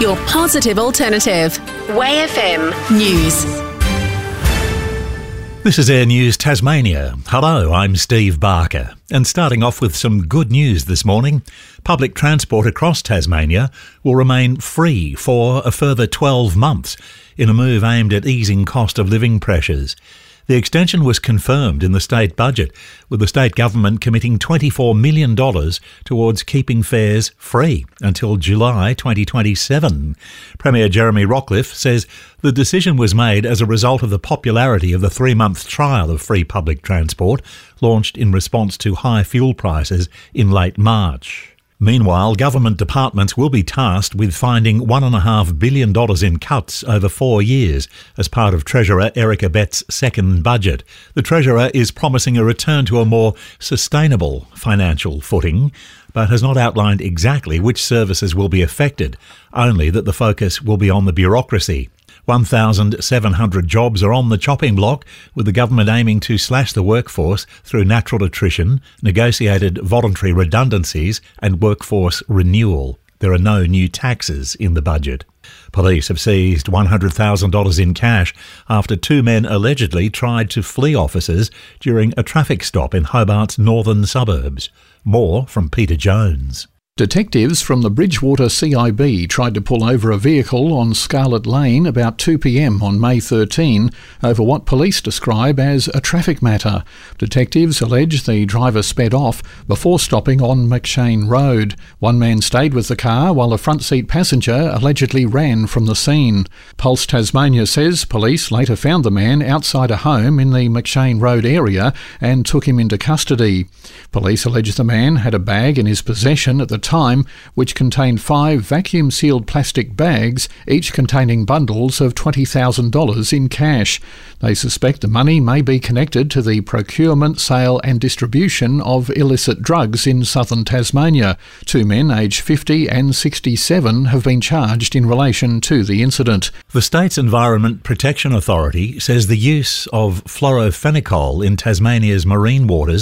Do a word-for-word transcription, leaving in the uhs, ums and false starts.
your positive alternative. Way F M News. This is Air News Tasmania. Hello, I'm Steve Barker. And starting off with some good news this morning, public transport across Tasmania will remain free for a further twelve months in a move aimed at easing cost of living pressures. The extension was confirmed in the state budget, with the state government committing twenty-four million dollars towards keeping fares free until July twenty twenty-seven. Premier Jeremy Rockliff says the decision was made as a result of the popularity of the three-month trial of free public transport, launched in response to high fuel prices in late March. Meanwhile, government departments will be tasked with finding one point five billion dollars in cuts over four years as part of Treasurer Eric Abet's second budget. The Treasurer is promising a return to a more sustainable financial footing, but has not outlined exactly which services will be affected, only that the focus will be on the bureaucracy. one thousand seven hundred jobs are on the chopping block, with the government aiming to slash the workforce through natural attrition, negotiated voluntary redundancies and workforce renewal. There are no new taxes in the budget. Police have seized one hundred thousand dollars in cash after two men allegedly tried to flee officers during a traffic stop in Hobart's northern suburbs. More from Peter Jones. Detectives from the Bridgewater C I B tried to pull over a vehicle on Scarlett Lane about two p.m. on May thirteenth over what police describe as a traffic matter. Detectives allege the driver sped off before stopping on McShane Road. One man stayed with the car while a front seat passenger allegedly ran from the scene. Pulse Tasmania says police later found the man outside a home in the McShane Road area and took him into custody. Police allege the man had a bag in his possession at the time which contained five vacuum-sealed plastic bags, each containing bundles of twenty thousand dollars in cash. They suspect the money may be connected to the procurement, sale and distribution of illicit drugs in southern Tasmania. Two men aged fifty and sixty-seven have been charged in relation to the incident. The state's Environment Protection Authority says the use of fluorophenicol in Tasmania's marine waters